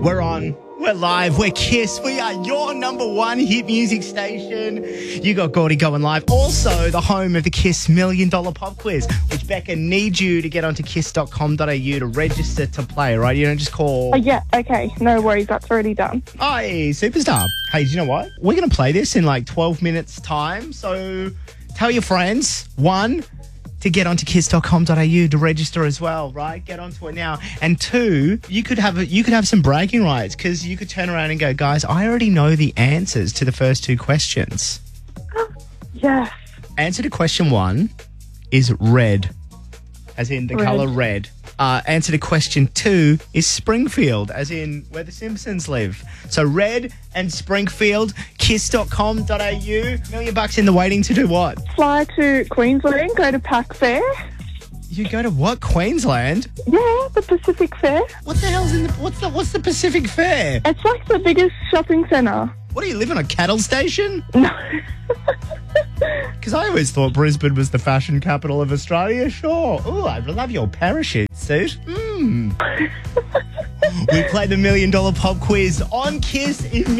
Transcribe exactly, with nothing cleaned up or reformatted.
We're on. We're live. We're Kiss. We are your number one hit music station. You got Gordy going live. Also, the home of the Kiss Million Dollar Pop Quiz, which Becca needs you to get onto kiss dot com dot a u to register to play, right? You don't just call. Oh, yeah, okay. No worries. That's already done. Hey, superstar. Hey, do you know what? We're going to play this in like twelve minutes time. So tell your friends, one, to get onto kiss dot com dot a u to register as well, right? Get onto it now. And two, you could have a, you could have some bragging rights because you could turn around and go, guys, I already know the answers to the first two questions. Yes. Answer to question one is red, as in the Red. colour red. Uh, answer to question two is Springfield, as in where the Simpsons live. So red and Springfield, kiss dot com dot a u. Million bucks in the waiting to do what? Fly to Queensland, go to Pack Fair. You go to what? Queensland? Yeah, the Pacific Fair. What the hell's in the what's the what's the Pacific Fair? It's like the biggest shopping centre. What do you live on a cattle station? No. Because I always thought Brisbane was the fashion capital of Australia. Sure. Oh, I love your parachute suit. Mmm. We play the Million Dollar Pop Quiz on Kiss in